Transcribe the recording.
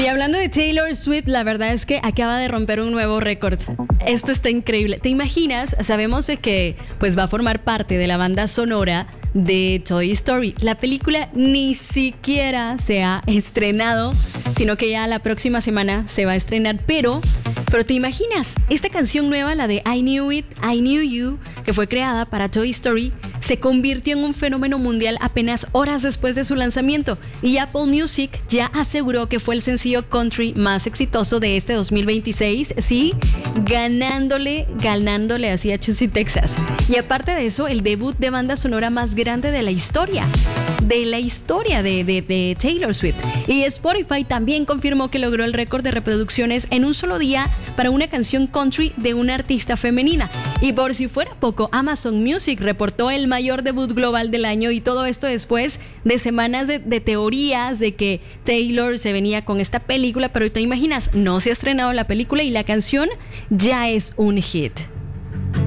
Y hablando de Taylor Swift, la verdad es que acaba de romper un nuevo récord. Esto está increíble. ¿Te imaginas? Sabemos de que pues va a formar parte de la banda sonora de Toy Story. La película ni siquiera se ha estrenado, sino que ya la próxima semana se va a estrenar. Pero ¿te imaginas? Esta canción nueva, la de I Knew It, I Knew You, que fue creada para Toy Story, se convirtió en un fenómeno mundial apenas horas después de su lanzamiento, y Apple Music ya aseguró que fue el sencillo country más exitoso de este 2026, sí, ganándole así a Chusey, Texas. Y aparte de eso, el debut de banda sonora más grande de la historia de Taylor Swift. Y Spotify también confirmó que logró el récord de reproducciones en un solo día para una canción country de una artista femenina. Y por si fuera poco, Amazon Music reportó el mayor debut global del año, y todo esto después de semanas de teorías de que Taylor se venía con esta película. Pero te imaginas, no se ha estrenado la película y la canción ya es un hit.